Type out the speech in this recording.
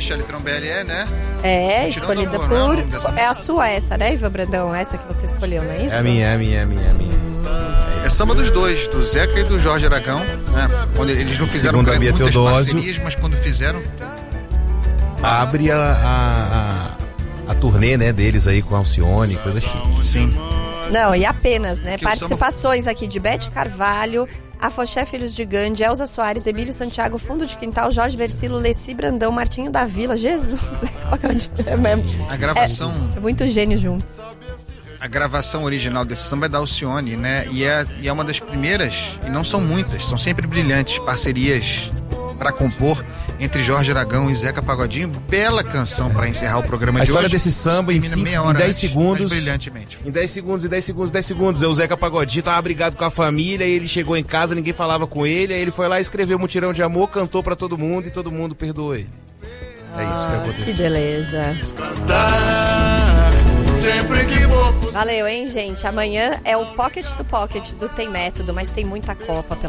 Michele Trombelli né? Continua Escolhida namoro, por... É a sua essa, né, Ivan Brandão? Essa que você escolheu, não é isso? É a minha. É samba dos dois, do Zeca e do Jorge Aragão, né? Quando eles não fizeram muitas parcerias, mas quando fizeram... Abre a turnê, né, deles aí com a Alcione, coisa chique. Sim. Não, e apenas, né? Que participações aqui de Bete Carvalho, Afoxé Filhos de Gandhi, Elza Soares, Emílio Santiago, Fundo de Quintal, Jorge Versilo, Leci Brandão, Martinho da Vila, Jesus! A gravação... É muito gênio junto. A gravação original desse samba é da Alcione, né? E é uma das primeiras, e não são muitas, são sempre brilhantes, parcerias para compor entre Jorge Aragão e Zeca Pagodinho. Bela canção para encerrar o programa de hoje. A história desse samba em 10 segundos. Brilhantemente. Em 10 segundos. O Zeca Pagodinho tava brigado com a família, aí ele chegou em casa, ninguém falava com ele, aí ele foi lá, escreveu Mutirão de Amor, cantou para todo mundo e todo mundo perdoou ele. É isso que aconteceu. Que beleza. Valeu, hein, gente? Amanhã é o Pocket do Tem Método, mas tem muita Copa pela